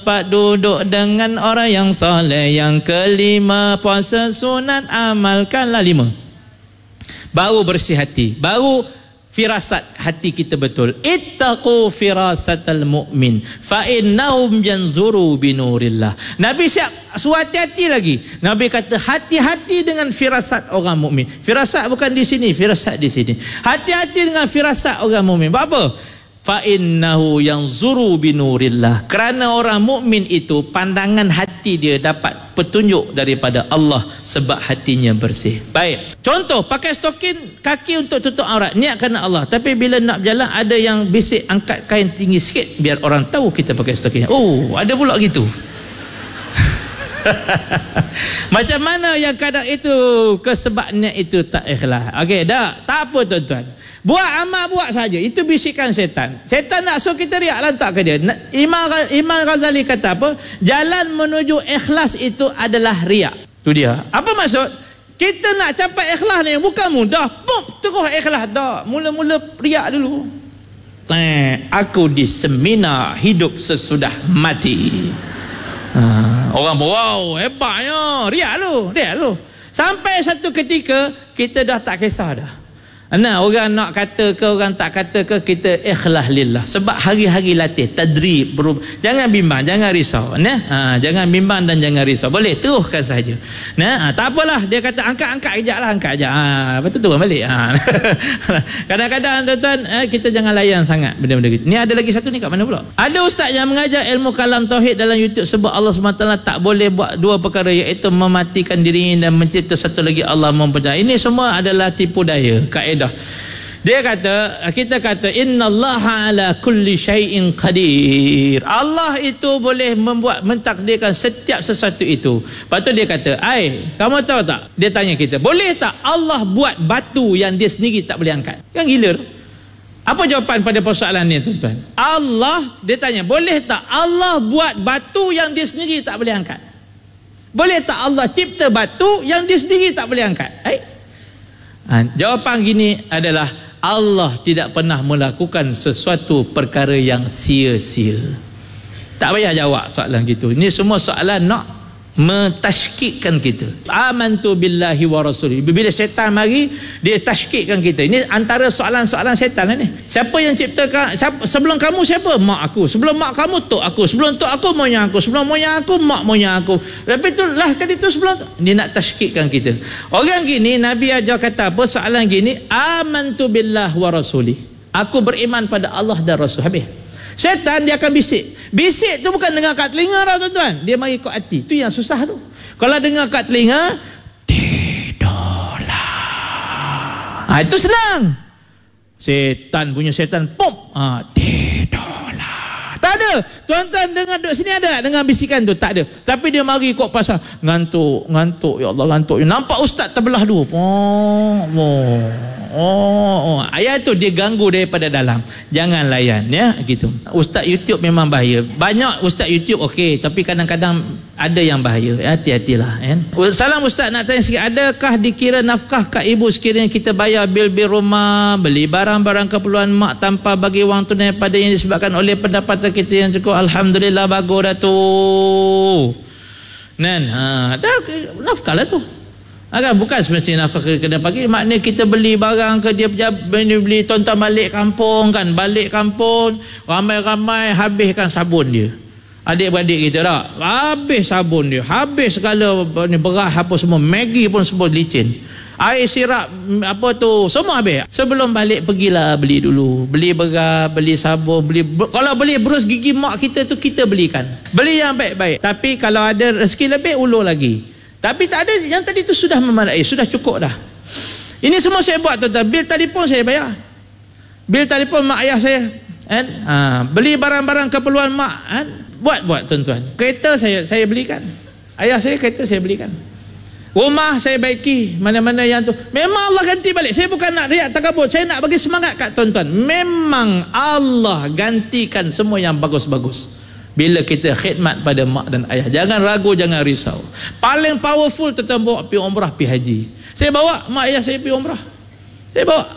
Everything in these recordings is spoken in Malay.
Pak duduk dengan orang yang soleh. Yang kelima, puasa sunat amalkanlah 5. Baru bersih hati, baru firasat hati kita betul. Ittaqu firasatal mu'min fa innahum yanzuru binurillah. Nabi siap suruh hati-hati lagi. Nabi kata hati-hati dengan firasat orang mukmin. Firasat bukan di sini, firasat di sini. Hati-hati dengan firasat orang mukmin. Sebab apa? Fa innahu yanzuru binurillah. Kerana orang mukmin itu pandangan hati dia dapat petunjuk daripada Allah sebab hatinya bersih. Baik. Contoh, pakai stokin kaki untuk tutup aurat, niat kerana Allah. Tapi bila nak berjalan ada yang bisik angkat kain tinggi sikit biar orang tahu kita pakai stokin. Oh, ada pula gitu. Macam mana yang kadang itu kesebabnya itu tak ikhlas. Okey, dah. Tak apa tuan-tuan. Buat amal buat saja. Itu bisikan setan. Setan nak suruh kita riak, lantak ke dia. Imam Ghazali kata apa? Jalan menuju ikhlas itu adalah riak. Tu dia. Apa maksud? Kita nak capai ikhlas ni bukan mudah. Terus ikhlas dah. Mula-mula riak dulu. Aku di seminar hidup sesudah mati. Orang wow, hebatnya. Riak lu. Sampai satu ketika kita dah tak kisah dah. Nah, orang nak kata ke orang tak kata ke, kita ikhlas lillah. Sebab hari-hari latih tadrib. Jangan bimbang, jangan risau. Nah, jangan bimbang dan jangan risau. Boleh teruskan saja. Nah, tak apalah. Dia kata angkat kejaplah, angkat kejap. Lepas tu turun balik. Kadang-kadang tuan-tuan kita jangan layan sangat benda-benda gitu. Ni ada lagi satu ni kat mana pula? Ada ustaz yang mengajar ilmu kalam tauhid dalam YouTube sebab Allah SWT tak boleh buat 2 perkara, iaitu mematikan dirinya dan mencipta satu lagi Allah mempercayai. Ini semua adalah tipu daya, kaedah. Dia kata, kita kata innallaha ala kulli syai'in qadir. Allah itu boleh membuat, mentakdirkan setiap sesuatu itu. Lepas tu dia kata, kamu tahu tak? Dia tanya kita, boleh tak Allah buat batu yang dia sendiri tak boleh angkat? Kan gila. Apa jawapan pada persoalan ni tuan-tuan? Allah, dia tanya, boleh tak Allah buat batu yang dia sendiri tak boleh angkat? Boleh tak Allah cipta batu yang dia sendiri tak boleh angkat? Jawapan gini adalah Allah tidak pernah melakukan sesuatu perkara yang sia-sia. Tak payah jawab soalan gitu. Ini semua soalan nak mentashkikkan kita. Amantu billahi wa rasulih. Bila syaitan mari, dia tashkikkan kita. Ini antara soalan-soalan syaitan ni. Siapa yang ciptakan? Sebelum kamu siapa? Mak aku. Sebelum mak kamu tok aku. Sebelum tok aku moyang aku. Sebelum moyang aku mak moyang aku. Lepas tu lah kali tu sebelum tu. Dia nak tashkikkan kita. Orang gini Nabi ajar kata apa? Soalan gini, amantu billahi wa rasulih. Aku beriman pada Allah dan Rasul. Habis. Syaitan dia akan bisik. Bisik tu bukan dengar kat telinga tau tuan-tuan. Dia mari kat hati. Tu yang susah tu. Kalau dengar kat telinga, tidurlah. Itu senang. Syaitan punya syaitan, pom. Tidurlah. Tak ada. Tuan-tuan dengar duduk sini ada tak dengar bisikan tu? Tak ada. Tapi dia mari kok pasal ngantuk. Ya Allah, ngantuk. Nampak ustaz terbelah dua. Ayat tu dia ganggu daripada dalam. Jangan layan ya gitu. Ustaz YouTube memang bahaya. Banyak ustaz YouTube okey, tapi kadang-kadang ada yang bahaya. Hati-hatilah kan. Salam ustaz, nak tanya sikit, adakah dikira nafkah kat ibu sekiranya kita bayar bil-bil rumah, beli barang-barang keperluan mak tanpa bagi wang tunai pada yang disebabkan oleh pendapatan kita yang cukup? Alhamdulillah, bagus dah tu. Dah nafkah lah tu. Bukan semestinya nafkah kena bagi. Maknanya kita beli barang ke dia beli tonton balik kampung kan. Balik kampung ramai-ramai habiskan sabun dia. Adik-beradik kita tak? Habis sabun dia. Habis segala beras apa semua. Maggi pun semua licin. Air sirap apa tu semua habis. Sebelum balik pergilah beli dulu. Beli beras, beli sabun, kalau beli berus gigi mak kita tu kita belikan. Beli yang baik-baik. Tapi kalau ada rezeki lebih ulur lagi. Tapi tak ada, yang tadi tu sudah memadai, sudah cukup dah. Ini semua saya buat tuan-tuan. Bil telefon saya bayar. Bil telefon mak ayah saya kan? Beli barang-barang keperluan mak kan? Buat tuan-tuan. Kereta saya belikan. Ayah saya kereta saya belikan. Rumah saya baiki. Mana-mana yang tu memang Allah ganti balik. Saya bukan nak riak takabur. Saya nak bagi semangat kat tuan-tuan. Memang Allah gantikan semua yang bagus-bagus bila kita khidmat pada mak dan ayah. Jangan ragu, jangan risau. Paling powerful tuan-tuan bawa pergi umrah, pergi haji. Saya bawa mak ayah saya pergi umrah. Saya bawa.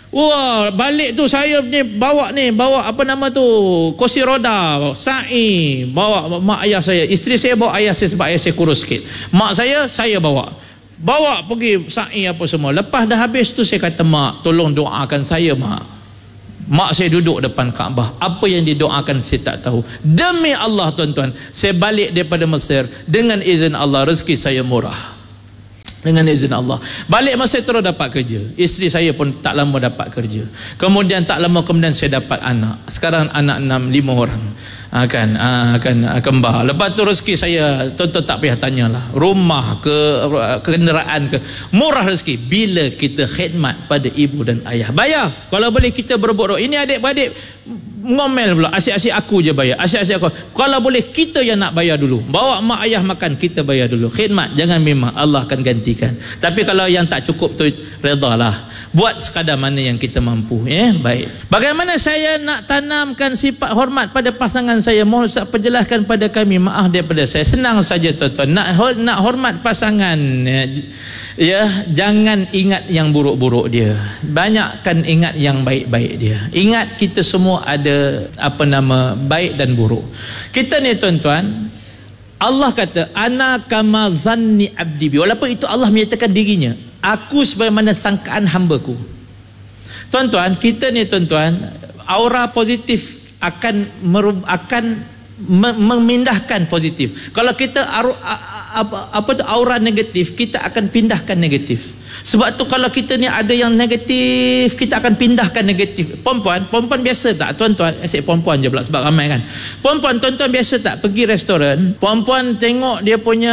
Wah, balik tu saya ni bawa apa nama tu, kursi roda, sa'i, bawa mak ayah saya. Isteri saya bawa ayah saya sebab ayah saya kurus sikit. Mak saya bawa pergi sa'i apa semua. Lepas dah habis tu saya kata, mak tolong doakan saya mak. Mak saya duduk depan Kaabah. Apa yang didoakan saya tak tahu. Demi Allah tuan-tuan, saya balik daripada Mesir dengan izin Allah, rezeki saya murah. Dengan izin Allah. Balik masa terus dapat kerja. Isteri saya pun tak lama dapat kerja. Kemudian tak lama kemudian saya dapat anak. Sekarang anak 5 orang. Akan kembar. Lepas tu rezeki saya tuan-tuan tak payah tanyalah. Rumah ke kenderaan ke, murah rezeki bila kita khidmat pada ibu dan ayah. Bayar. Kalau boleh kita berebut. Ini adik-beradik ngomel pula, asyik-asyik aku je bayar, asyik-asyik aku. Kalau boleh kita yang nak bayar dulu. Bawa mak ayah makan, kita bayar dulu. Khidmat jangan memang, Allah akan gantikan. Tapi kalau yang tak cukup tu redalah. Buat sekadar mana yang kita mampu. Baik. Bagaimana saya nak tanamkan sifat hormat pada pasangan saya? Mohon Ustaz perjelaskan pada kami. Maaf daripada saya. Senang saja tuan-tuan. Nak hormat pasangan, jangan ingat yang buruk-buruk dia. Banyakkan ingat yang baik-baik dia. Ingat kita semua ada baik dan buruk. Kita ni tuan-tuan, Allah kata ana kama zanni abdi bi. Walaupun itu Allah menyatakan dirinya, aku sebagaimana sangkaan hamba-Ku. Tuan-tuan, kita ni tuan-tuan, aura positif akan memindahkan positif. Kalau kita aura negatif, kita akan pindahkan negatif. Sebab tu kalau kita ni ada yang negatif, kita akan pindahkan negatif. Perempuan biasa tak tuan-tuan? Asyik perempuan je pula sebab ramai kan. Perempuan tuan-tuan biasa tak pergi restoran, perempuan tengok dia punya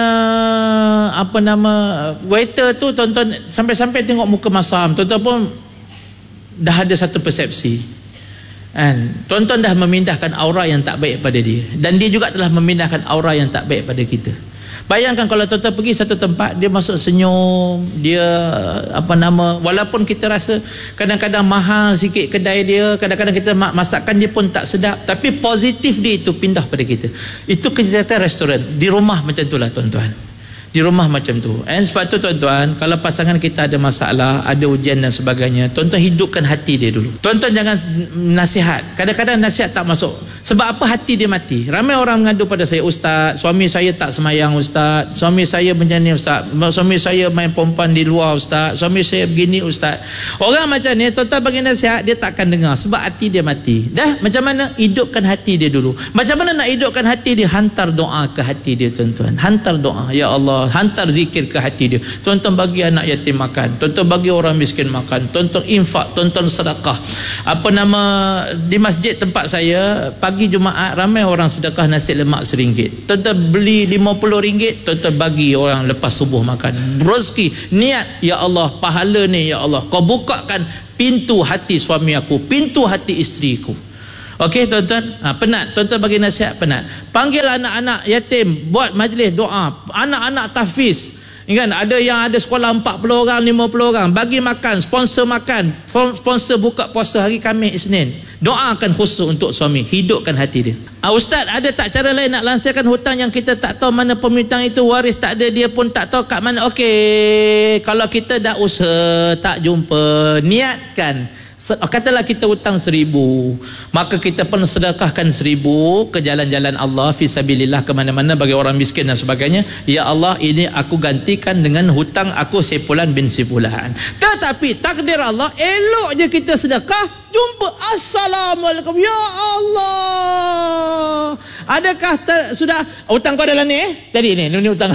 waiter tu tuan-tuan, sampai-sampai tengok muka masam, tuan-tuan pun dah ada satu persepsi. Tuan-tuan dah memindahkan aura yang tak baik pada dia, dan dia juga telah memindahkan aura yang tak baik pada kita. Bayangkan kalau tuan-tuan pergi satu tempat, dia masuk senyum, dia walaupun kita rasa kadang-kadang mahal sikit kedai dia, kadang-kadang kita masakan dia pun tak sedap, tapi positif dia itu pindah pada kita. Itu kita kata restoran. Di rumah macam itulah tuan-tuan. Di rumah macam tu. Sebab tu tuan-tuan, kalau pasangan kita ada masalah, ada ujian dan sebagainya, tuan-tuan hidupkan hati dia dulu. Tuan-tuan jangan nasihat. Kadang-kadang nasihat tak masuk. Sebab apa? Hati dia mati. Ramai orang mengadu pada saya, Ustaz, suami saya tak semayang Ustaz, suami saya macam ni Ustaz, suami saya main perempuan di luar Ustaz, suami saya begini Ustaz. Orang macam ni, tuan-tuan bagi nasihat, dia takkan dengar sebab hati dia mati. Dah, macam mana? Hidupkan hati dia dulu. Macam mana nak hidupkan hati dia? Hantar doa ke hati dia tuan-tuan. Hantar doa. Ya Allah, hantar zikir ke hati dia. Tuan-tuan bagi anak yatim makan, tuan-tuan bagi orang miskin makan, tuan-tuan infak, tuan-tuan sedekah. Di masjid tempat saya, pagi Jumaat ramai orang sedekah nasi lemak RM1. Tuan-tuan beli RM50, tuan-tuan bagi orang lepas subuh makan. Rezeki, niat, ya Allah, pahala ni ya Allah, kau bukakan pintu hati suami aku, pintu hati isteriku. Okey tuan-tuan, penat, tuan-tuan bagi nasihat penat. Panggil anak-anak yatim, buat majlis doa, anak-anak tahfiz. Kan ada yang ada sekolah 40 orang, 50 orang, bagi makan, sponsor buka puasa hari Khamis, Isnin. Doakan khusus untuk suami, hidupkan hati dia. Ustaz, ada tak cara lain nak lansirkan hutang yang kita tak tahu mana pemiutang itu, waris tak ada, dia pun tak tahu kat mana? Okey, kalau kita dah usaha tak jumpa, niatkan. Katalah kita hutang 1,000, maka kita pun sedekahkan 1,000 ke jalan-jalan Allah, fisabilillah, ke mana-mana bagi orang miskin dan sebagainya. Ya Allah, ini aku gantikan dengan hutang aku Sepulan bin Sepulan. Tetapi takdir Allah, elok je kita sedekah, jumpa Assalamualaikum, ya Allah, adakah sudah hutang kau dalam ni tadi ni hutang.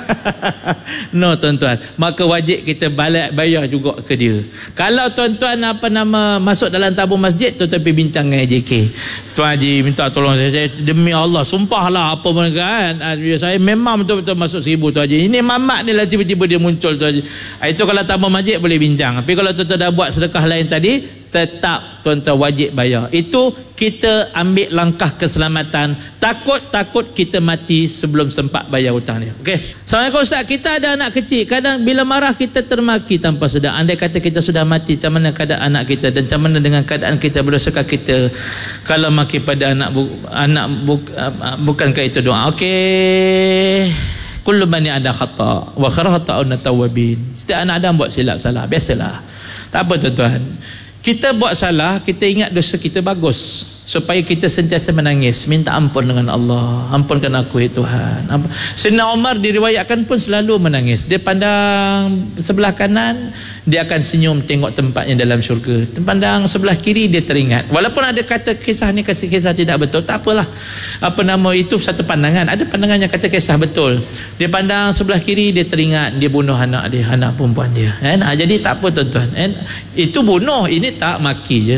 No tuan-tuan, maka wajib kita bayar juga ke dia. Kalau tuan-tuan masuk dalam tabung masjid, tuan-tuan pergi bincang dengan AJK, Tuan Haji minta tolong saya demi Allah, sumpahlah apa pun kan, saya memang betul-betul masuk 1,000 Tuan Haji, ini mamat ni lah tiba-tiba dia muncul Tuan Haji. Itu kalau tabung masjid boleh bincang. Tapi kalau tuan-tuan dah buat sedekah lain tadi, tetap tuan-tuan wajib bayar. Itu kita ambil langkah keselamatan. Takut kita mati sebelum sempat bayar hutang dia. Okey. Assalamualaikum Ustaz, kita ada anak kecil, kadang bila marah kita termaki tanpa sedar. Andai kata kita sudah mati, macam mana keadaan anak kita, dan macam mana dengan keadaan kita, berdosakah kita kalau maki pada anak bukankah itu doa? Okey. Kullu bani ada khata wa khair khata'un tawabin. Setiap anak Adam buat silap salah, biasalah. Tak apa tuan-tuan. Kita buat salah, kita ingat dosa kita bagus, supaya kita sentiasa menangis, minta ampun dengan Allah. Ampunkan aku ya Tuhan. Sayyidina Umar diriwayatkan pun selalu menangis. Dia pandang sebelah kanan, dia akan senyum tengok tempatnya dalam syurga. Pandang sebelah kiri, dia teringat. Walaupun ada kata kisah ni kisah tidak betul, tak apalah. Itu satu pandangan. Ada pandangan yang kata kisah betul. Dia pandang sebelah kiri, dia teringat dia bunuh anak dia, anak perempuan dia. Jadi tak apa tuan-tuan. Itu bunuh, ini tak, maki je.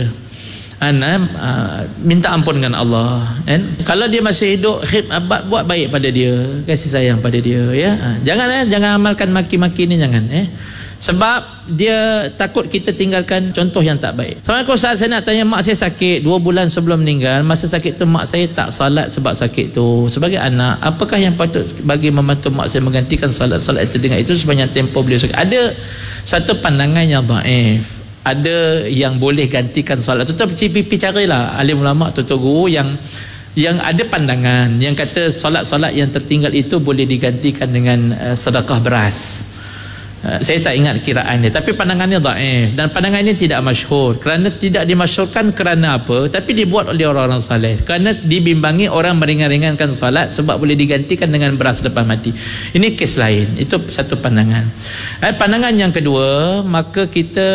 Minta ampun dengan Allah. Kalau dia masih hidup, buat baik pada dia, kasih sayang pada dia, ya. Jangan amalkan maki-maki ni, jangan. Sebab dia takut kita tinggalkan contoh yang tak baik. Assalamualaikum Ustaz, saya nak tanya, mak saya sakit 2 bulan sebelum meninggal. Masa sakit tu mak saya tak salat sebab sakit tu. Sebagai anak, apakah yang patut bagi membantu mak saya menggantikan salat itu dengan itu sepanjang tempoh beliau sakit? Ada satu pandangan yang dhaif. Ada yang boleh gantikan solat. Tuan-tuan pergi carilah alim ulama, tuan-tuan guru yang ada pandangan yang kata solat-solat yang tertinggal itu boleh digantikan dengan sedekah beras. Saya tak ingat kiraan dia, tapi pandangannya dhaif, dan pandangan ini tidak masyhur. Kerana tidak dimasyhurkan kerana apa? Tapi dibuat oleh orang-orang saleh kerana dibimbangi orang meringan-ringankan solat sebab boleh digantikan dengan beras lepas mati. Ini kes lain. Itu satu pandangan. Pandangan yang kedua, maka kita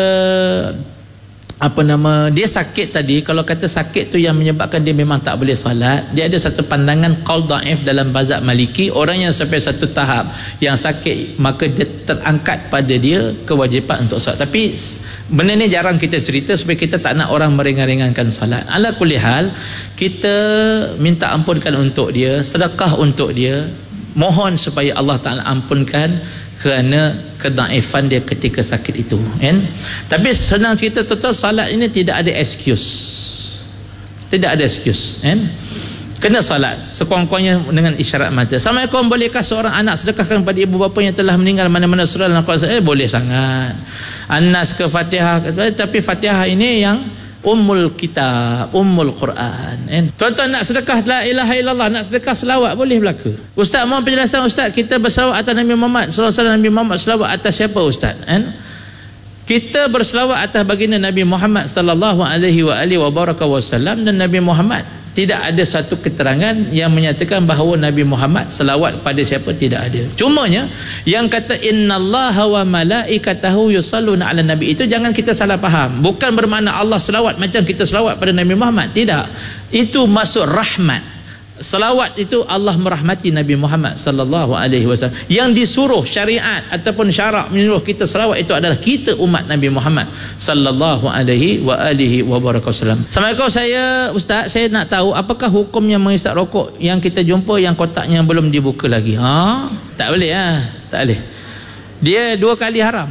dia sakit tadi, kalau kata sakit tu yang menyebabkan dia memang tak boleh salat, dia ada satu pandangan qaul dhaif dalam mazhab Maliki. Orang yang sampai satu tahap yang sakit, maka dia terangkat pada dia kewajipan untuk salat. Tapi benda ni jarang kita cerita supaya kita tak nak orang meringan-ringankan salat. Ala kulli hal, kita minta ampunkan untuk dia, sedekah untuk dia, mohon supaya Allah Ta'ala ampunkan kerana kedaifan dia ketika sakit itu, kan? Tapi senang cerita, total salat ini tidak ada excuse. Tidak ada excuse, kan? Kena salat sekurang-kurangnya dengan isyarat mata. Assalamualaikum, bolehkah seorang anak sedekahkan kepada ibu bapa yang telah meninggal mana-mana surah dalam Al-Quran? Boleh sangat. An-Nas ke Fatihah, tapi Fatihah ini yang Ummul Kitab, Ummul Quran. Tuan-tuan nak sedekah la ilaha illallah, nak sedekah selawat, boleh belaka. Ustaz, mohon penjelasan Ustaz, kita berselawat atas Nabi Muhammad sallallahu alaihi wasallam. Nabi Muhammad selawat atas siapa Ustaz? Kita berselawat atas baginda Nabi Muhammad sallallahu alaihi wasallam, dan Nabi Muhammad tidak ada satu keterangan yang menyatakan bahawa Nabi Muhammad selawat pada siapa, tidak ada. Cumanya yang kata innallaha wa malaikatahu yusalluna ala nabi, itu jangan kita salah faham. Bukan bermakna Allah selawat macam kita selawat pada Nabi Muhammad, tidak. Itu maksud rahmat. Selawat itu Allah merahmati Nabi Muhammad sallallahu alaihi wasallam. Yang disuruh syariat ataupun syarak menyuruh kita selawat itu adalah kita umat Nabi Muhammad sallallahu alaihi wasallam. Assalamualaikum, Ustaz, saya nak tahu apakah hukumnya menghisap rokok yang kita jumpa yang kotaknya belum dibuka lagi? Tak boleh, tak boleh. Dia 2 kali haram.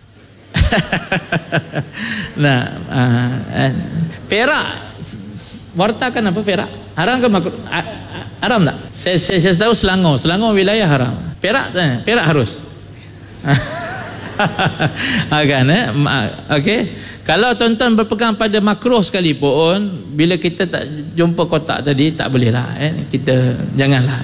Perak, wartakan apa perak? Haram ke makruh? Haram tak? Saya tahu Selangor wilayah haram. Perak harus. Okey. Kalau tuan-tuan berpegang pada makruh sekalipun, bila kita tak jumpa kotak tadi, tak boleh lah, kita janganlah,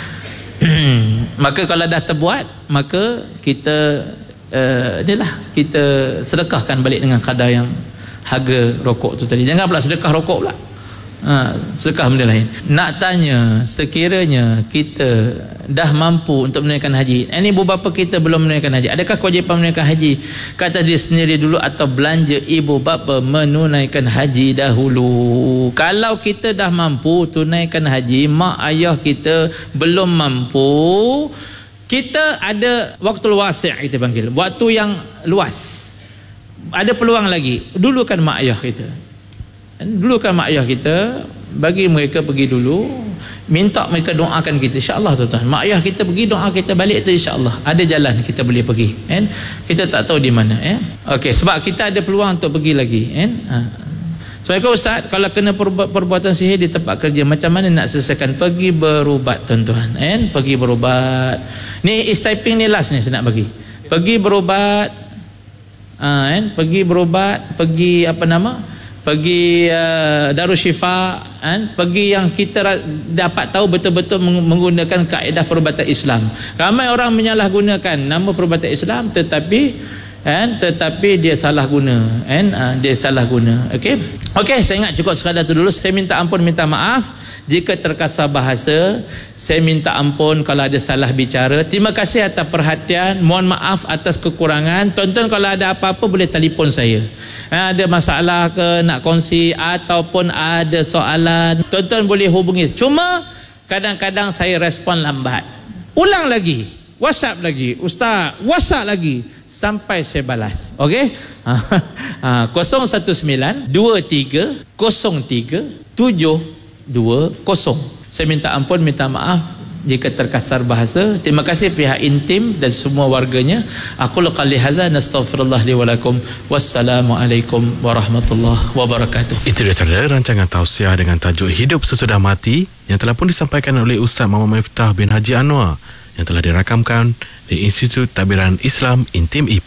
maka kalau dah terbuat, maka kita kita sedekahkan balik dengan kadar yang harga rokok tu tadi. Jangan pula sedekah rokok pula, sedekah benda lain. Nak tanya, sekiranya kita dah mampu untuk menunaikan haji, ini ibu bapa kita belum menunaikan haji, adakah kewajipan menunaikan haji kata dia sendiri dulu atau belanja ibu bapa menunaikan haji dahulu? Kalau kita dah mampu tunaikan haji, mak ayah kita belum mampu, kita ada waktu wasi', kita panggil waktu yang luas, ada peluang lagi. Dulukan mak ayah kita, dulukan mak ayah kita, bagi mereka pergi dulu, minta mereka doakan kita, insya-Allah tuan-tuan. Mak ayah kita pergi, doa kita balik tu, insya-Allah ada jalan kita boleh pergi, kita tak tahu di mana, okey, sebab kita ada peluang untuk pergi lagi, Assalamualaikum Ustaz, kalau kena perbuatan sihir di tempat kerja, macam mana nak selesaikan? Pergi berubat tuan-tuan, pergi berubat. Ni is typing ni last ni saya nak bagi. Pergi berubat, pergi berubat, pergi pergi Darussyifa, pergi yang kita dapat tahu betul-betul menggunakan kaedah perubatan Islam. Ramai orang menyalahgunakan nama perubatan Islam, tetapi tetapi dia salah guna, dia salah guna. Okey, saya ingat cukup sekadar tu dulu. Saya minta ampun, minta maaf jika terkasar bahasa. Saya minta ampun kalau ada salah bicara. Terima kasih atas perhatian, mohon maaf atas kekurangan. Tuan-tuan kalau ada apa-apa boleh telefon saya. Ada masalah ke nak kongsi ataupun ada soalan, tuan-tuan boleh hubungi. Cuma kadang-kadang saya respon lambat. Ulang lagi, WhatsApp lagi, Ustaz, WhatsApp lagi sampai saya balas. Okey? 019 23 03 720. Saya minta ampun, minta maaf jika terkasar bahasa. Terima kasih pihak intim dan semua warganya. Aku qali hadza, nastaghfirullah li wa lakum. Wassalamualaikum warahmatullahi wabarakatuh. Itu dia saudara, rancangan tausiah dengan tajuk Hidup Sesudah Mati yang telah pun disampaikan oleh Ustaz Muhammad Miftah bin Haji Anwar, yang telah dirakamkan di Institut Takbiran Islam Intim